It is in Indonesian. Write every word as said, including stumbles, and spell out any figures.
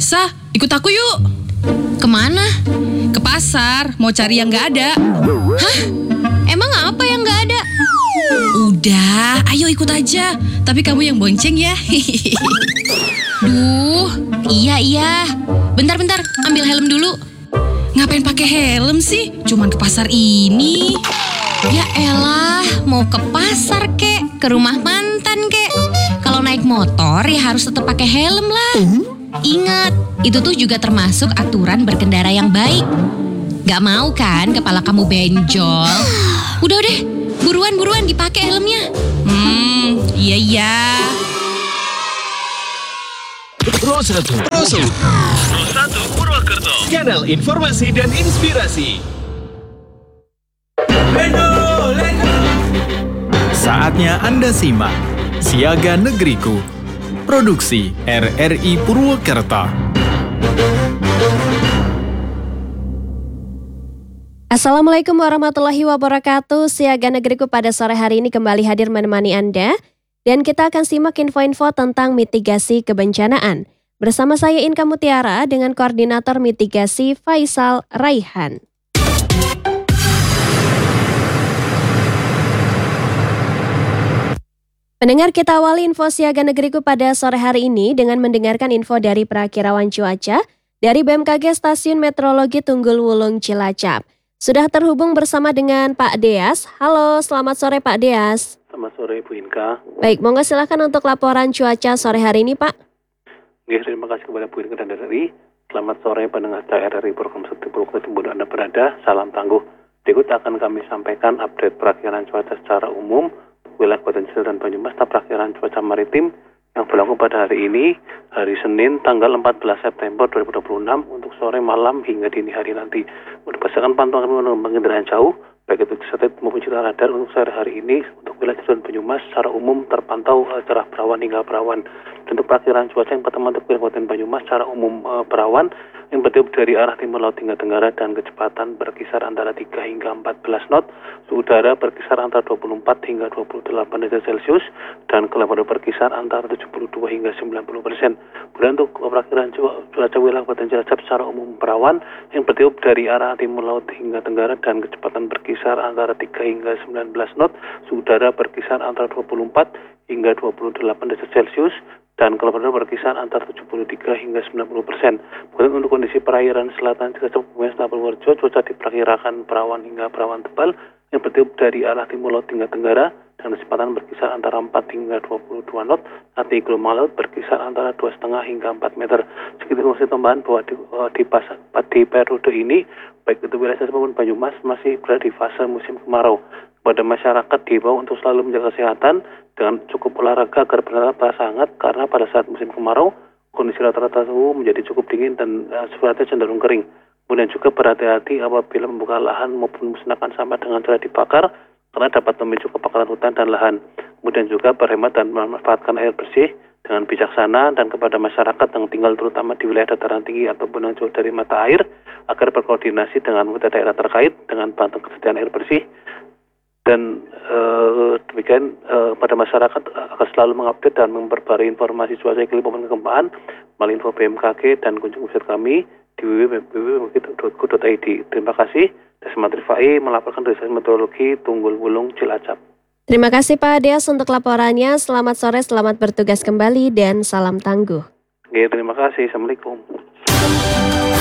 Elsa, ikut aku yuk. Kemana? Ke pasar, mau cari yang gak ada. Hah? Emang apa yang gak ada? Udah, ayo ikut aja. Tapi kamu yang bonceng ya. Duh, iya iya. Bentar-bentar, ambil helm dulu. Ngapain pakai helm sih? Cuman ke pasar ini. Ya elah, mau ke pasar kek, ke rumah mantan kek. Kalau naik motor ya harus tetap pakai helm lah. Ingat, itu tuh juga termasuk aturan berkendara yang baik. Gak mau kan kepala kamu benjol? Udah deh, buruan-buruan dipakai helmnya. Hmm, iya iya. Pro satu Pro satu Purwokerto, kanal informasi dan inspirasi. Saatnya Anda simak Siaga Negeriku, produksi R R I Purwokerto. Assalamualaikum warahmatullahi wabarakatuh. Siaga Negeriku pada sore hari ini kembali hadir menemani Anda. Dan kita akan simak info-info tentang mitigasi kebencanaan. Bersama saya Inka Mutiara dengan Koordinator Mitigasi Faisal Raihan. Pendengar, kita awali info Siaga Negeriku pada sore hari ini dengan mendengarkan info dari Prakirawan Cuaca dari B M K G Stasiun Meteorologi Tunggul Wulung Cilacap. Sudah terhubung bersama dengan Pak Deas. Halo, selamat sore Pak Deas. Selamat sore Bu Inka. Baik, monggo silakan untuk laporan cuaca sore hari ini Pak. Oke, terima kasih kepada Bu Inka dan R R I. Selamat sore pendengar R R I program satu Purwokerto Timur Anda berada. Salam tangguh. Berikut akan kami sampaikan update perakiran cuaca secara umum wilayah Kabupaten Cilacap dan Banyumas, perakiran cuaca maritim yang berlaku pada hari ini, hari Senin, tanggal empat belas September dua ribu dua puluh enam, untuk sore, malam, hingga dini hari nanti. Berdasarkan pantauan pengendalian jauh, baik itu satelit maupun citra radar, untuk sore hari ini, untuk wilayah Cilacap dan Banyumas, secara umum terpantau uh, cerah berawan hingga berawan. Untuk perakiran cuaca yang pertama untuk wilayah Kabupaten Banyumas, secara umum uh, berawan, yang bertiup dari arah timur laut hingga tenggara dan kecepatan berkisar antara tiga hingga empat belas knot, suhu udara berkisar antara dua puluh empat hingga dua puluh delapan derajat Celcius, dan kelembapan berkisar antara tujuh puluh dua hingga sembilan puluh persen. Kemudian untuk perakiran cuaca wilayah Kabupaten Cilacap secara umum berawan, yang bertiup dari arah timur laut hingga tenggara dan kecepatan berkisar antara tiga hingga sembilan belas knot, suhu udara berkisar antara dua puluh empat hingga dua puluh delapan derajat Celcius, dan kelembapan berkisar antara tujuh puluh tiga hingga sembilan puluh persen. Kemudian untuk kondisi perairan selatan Cilacap, Kebumen, Purworejo, cuaca diperkirakan berawan hingga berawan tebal yang bertiup dari arah timur laut hingga tenggara dan kecepatan berkisar antara empat hingga dua puluh dua knot, arti gelombang laut berkisar antara dua koma lima hingga empat meter. Sekitar informasi tambahan bahwa di, di, pas, di periode ini, baik itu wilayah Cilacap maupun Banyumas, masih berada di fase musim kemarau. Kepada masyarakat diimbau untuk selalu menjaga kesehatan dengan cukup olahraga agar benar-benar terasa hangat, karena pada saat musim kemarau kondisi rata-rata suhu menjadi cukup dingin dan uh, suhunya cenderung kering. Kemudian juga berhati-hati apabila membuka lahan maupun musnahkan sampah dengan cara dibakar, karena dapat memicu kebakaran hutan dan lahan. Kemudian juga berhemat dan memanfaatkan air bersih dengan bijaksana, dan kepada masyarakat yang tinggal terutama di wilayah dataran tinggi ataupun yang jauh dari mata air agar berkoordinasi dengan pemerintah daerah terkait dengan bantuan kesediaan air bersih. Dan uh, demikian uh, pada masyarakat akan selalu mengupdate dan memperbarui informasi cuaca iklim maupun kegempaan melalui info B M K G dan kunjung website kami di w w w titik bmkg titik go titik i d. Terima kasih. Desmat Rifai melaporkan dari Stasiun Meteorologi Tunggul Wulung Cilacap. Terima kasih Pak Deas untuk laporannya. Selamat sore, selamat bertugas kembali, dan salam tangguh. Oke, terima kasih. Assalamualaikum.